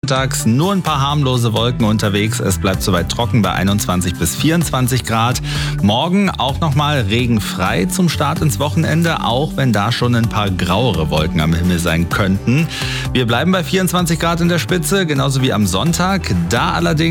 nachmittags nur ein paar harmlose Wolken unterwegs. Es bleibt soweit trocken bei 21 bis 24 Grad. Morgen auch nochmal regenfrei zum Start ins Wochenende, auch wenn da schon ein paar grauere Wolken am Himmel sein könnten. Wir bleiben bei 24 Grad in der Spitze, genauso wie am Sonntag. Da allerdings